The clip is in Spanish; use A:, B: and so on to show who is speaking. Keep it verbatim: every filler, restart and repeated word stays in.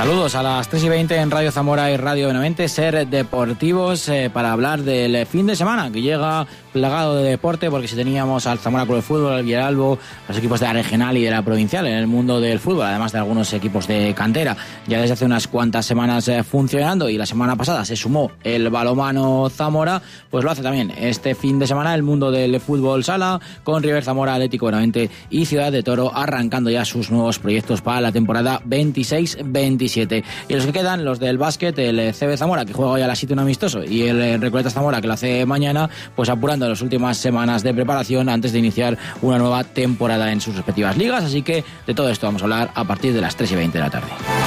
A: Saludos a las tres y veinte en Radio Zamora y Radio Benavente, Ser Deportivos, eh, para hablar del fin de semana que llega plagado de deporte, porque si teníamos al Zamora Club de Fútbol, al Villalbo, los equipos de la regional y de la provincial en el mundo del fútbol, además de algunos equipos de cantera, ya desde hace unas cuantas semanas eh, funcionando, y la semana pasada se sumó el balonmano Zamora, pues lo hace también este fin de semana el mundo del fútbol sala, con River Zamora, Atlético Benavente y Ciudad de Toro arrancando ya sus nuevos proyectos para la temporada veintiséis veintisiete. Y los que quedan, los del básquet, el C B Zamora, que juega hoy a las siete un amistoso, y el Recoletas Zamora, que lo hace mañana, pues apurando las últimas semanas de preparación antes de iniciar una nueva temporada en sus respectivas ligas. Así que de todo esto vamos a hablar a partir de las tres y veinte de la tarde.